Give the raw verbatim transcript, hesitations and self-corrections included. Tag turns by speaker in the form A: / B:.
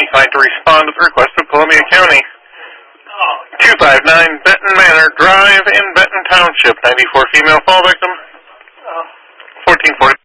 A: assigned to respond to the request of Columbia County. two five nine Benton Manor Drive in Benton Township. ninety-four female fall victim. fourteen forty.